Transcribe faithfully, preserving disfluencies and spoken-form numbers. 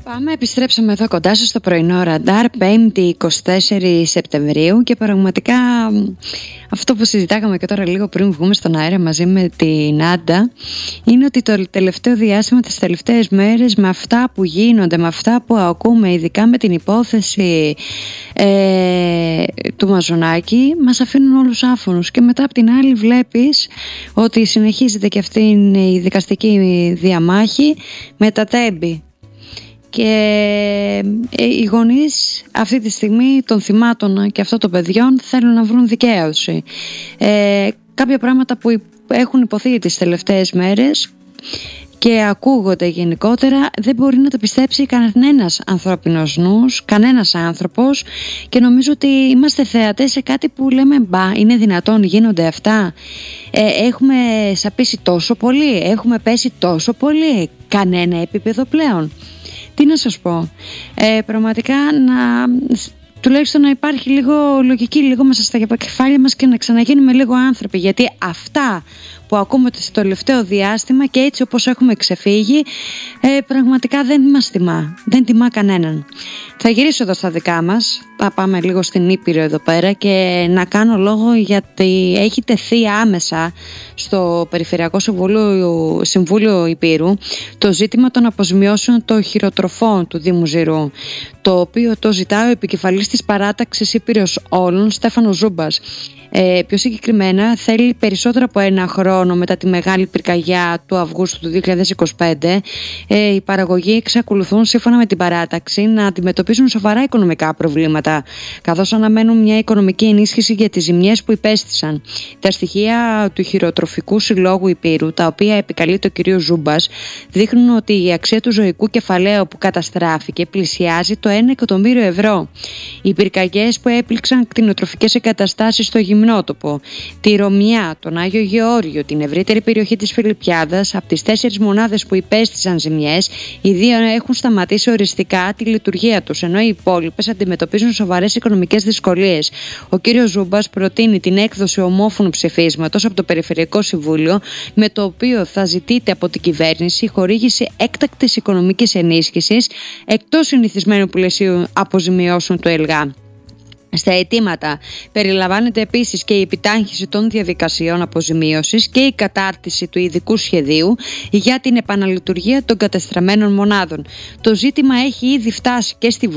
Πάμε, επιστρέψαμε εδώ κοντά σας στο πρωινό ραντάρ, πέμπτη εικοστή τέταρτη Σεπτεμβρίου, και πραγματικά αυτό που συζητάγαμε και τώρα λίγο πριν βγούμε στον αέρα μαζί με την Άντα είναι ότι το τελευταίο διάστημα, τις τελευταίες μέρες, με αυτά που γίνονται, με αυτά που ακούμε, ειδικά με την υπόθεση ε, του Μαζονάκη, μας αφήνουν όλους άφωνους. Και μετά από την άλλη βλέπεις ότι συνεχίζεται και αυτή η δικαστική διαμάχη με τα τέμπη. Και οι γονείς αυτή τη στιγμή των θυμάτων και αυτών των παιδιών θέλουν να βρουν δικαίωση. Ε, κάποια πράγματα που έχουν υποθεί τις τελευταίες μέρες και ακούγονται γενικότερα δεν μπορεί να το πιστέψει κανένας ανθρώπινος νους, κανένας άνθρωπος, και νομίζω ότι είμαστε θεατές σε κάτι που λέμε μπα, είναι δυνατόν, γίνονται αυτά. Ε, έχουμε σαπίσει τόσο πολύ, έχουμε πέσει τόσο πολύ, κανένα επίπεδο πλέον. Τι να σας πω, ε, πραγματικά να, τουλάχιστον να υπάρχει λίγο λογική λίγο μέσα στα κεφάλια μας και να ξαναγίνουμε λίγο άνθρωποι, γιατί αυτά που ακούμε στο τελευταίο διάστημα και έτσι όπως έχουμε ξεφύγει, ε, πραγματικά δεν μας τιμά, δεν τιμά κανέναν. Θα γυρίσω εδώ στα δικά μας, θα πάμε λίγο στην Ήπειρο εδώ πέρα και να κάνω λόγο γιατί έχει τεθεί άμεσα στο Περιφερειακό Συμβούλιο, Συμβούλιο Ηπείρου το ζήτημα των αποζημιώσεων των χειροτροφών του Δήμου Ζηρού, το οποίο το ζητάει ο επικεφαλής της παράταξης Ήπειρος Όλων, Στέφανος Ζούμπας. Ε, πιο συγκεκριμένα θέλει περισσότερο από ένα χρόνο μετά τη μεγάλη πυρκαγιά του Αυγούστου του δύο χιλιάδες είκοσι πέντε, ε, οι παραγωγοί εξακολουθούν σύμφωνα με την παράταξη να αντιμετωπίζουν σοβαρά οικονομικά προβλήματα, καθώς αναμένουν μια οικονομική ενίσχυση για τις ζημιές που υπέστησαν. Τα στοιχεία του Χειροτροφικού Συλλόγου Ηπείρου, τα οποία επικαλείται ο κ. Ζούμπας, δείχνουν ότι η αξία του ζωικού κεφαλαίου που καταστράφηκε πλησιάζει το ένα εκατομμύριο ευρώ. Οι πυρκαγιές που έπληξαν κτηνοτροφικές εγκαταστάσεις στο Γυμνότοπο, τη Ρωμιά, τον Άγιο Γεώργιο, την ευρύτερη περιοχή της Φιλιππιάδας, από τις τέσσερις μονάδες που υπέστησαν ζημιές, οι δύο έχουν σταματήσει οριστικά τη λειτουργία τους, ενώ οι υπόλοιπες αντιμετωπίζουν σοβαρές οικονομικές δυσκολίες. Ο κ. Ζούμπας προτείνει την έκδοση ομόφωνου ψηφίσματος από το Περιφερειακό Συμβούλιο, με το οποίο θα ζητείται από την κυβέρνηση χορήγηση έκτακτης οικονομικής ενίσχυσης εκτός συνηθισμένου πλαισίου αποζημιώσεων του ΕΛΓΑ. Στα αιτήματα περιλαμβάνεται επίσης και η επιτάχυνση των διαδικασιών αποζημίωσης και η κατάρτιση του ειδικού σχεδίου για την επαναλειτουργία των κατεστραμμένων μονάδων. Το ζήτημα έχει ήδη φτάσει και στη Βουλή.